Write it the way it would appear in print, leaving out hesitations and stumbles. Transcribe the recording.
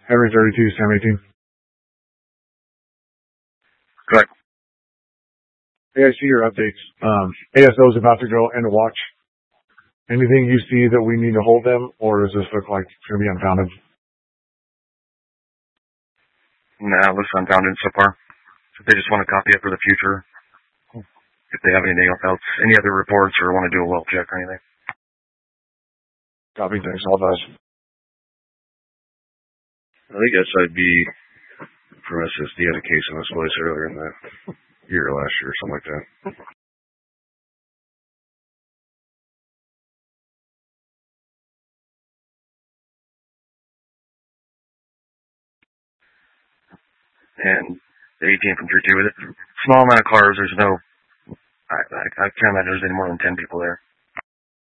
Henry 32, Sam 18. Correct. Hey, I see your updates. ASO is about to go end of watch. Anything you see that we need to hold them, or does this look like it's going to be unfounded? Nah, it looks unfounded so far. If they just want to copy it for the future, if they have anything else, any other reports, or want to do a well check or anything. Copy, thanks, all those. I guess I'd be from SSD had a case in this place earlier in the year, last year, or something like that. And the 18 infantry too. With it, small amount of cars. There's no. I can't imagine there's any more than 10 people there.